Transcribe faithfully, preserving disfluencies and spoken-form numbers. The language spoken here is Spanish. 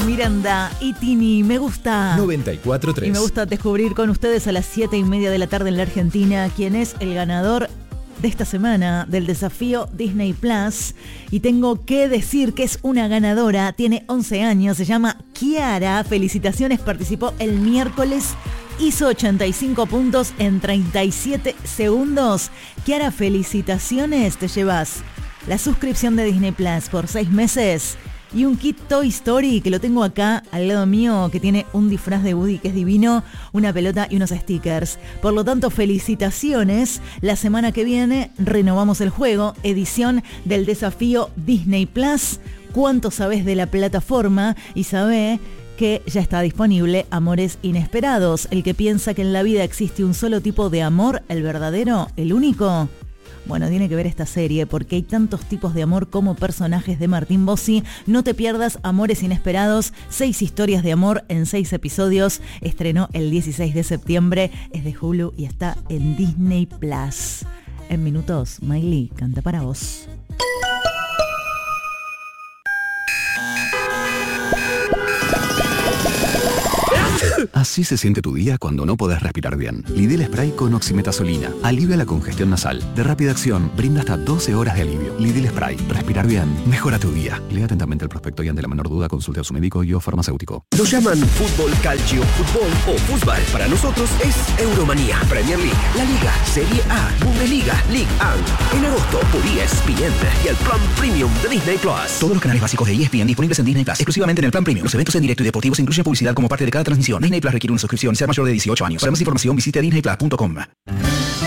Miranda y Tini, me gusta. noventa y cuatro punto tres. Y me gusta descubrir con ustedes a las siete y media de la tarde en la Argentina quién es el ganador de esta semana del desafío Disney Plus. Y tengo que decir que es una ganadora, tiene once años, se llama Kiara. Felicitaciones, participó el miércoles, hizo ochenta y cinco puntos en treinta y siete segundos. Kiara, felicitaciones, te llevas la suscripción de Disney Plus por seis meses y un kit Toy Story que lo tengo acá al lado mío, que tiene un disfraz de Woody que es divino, una pelota y unos stickers. Por lo tanto, felicitaciones. La semana que viene renovamos el juego, edición del desafío Disney Plus. ¿Cuánto sabés de la plataforma? Y sabé que ya está disponible Amores Inesperados. El que piensa que en la vida existe un solo tipo de amor, el verdadero, el único. Bueno, tiene que ver esta serie porque hay tantos tipos de amor como personajes de Martín Bossi. No te pierdas Amores Inesperados, seis historias de amor en seis episodios. Estrenó el dieciséis de septiembre, es de Hulu y está en Disney Plus. En minutos, Miley canta para vos. Así se siente tu día cuando no podés respirar bien. Lidl Spray con oximetazolina alivia la congestión nasal. De rápida acción, brinda hasta doce horas de alivio. Lidl Spray. Respirar bien mejora tu día. Lea atentamente el prospecto y ante la menor duda consulte a su médico y o farmacéutico. Lo llaman fútbol, calcio, fútbol o fútbol. Para nosotros es Euromanía, Premier League, La Liga, Serie A, Bundesliga, Ligue uno. En agosto por E S P N y el plan premium de Disney Plus. Todos los canales básicos de E S P N disponibles en Disney Plus, exclusivamente en el plan premium. Los eventos en directo y deportivos incluyen publicidad como parte de cada transmisión. Disney Plus requiere una suscripción, sea mayor de dieciocho años. Para más información visite disney plus punto com.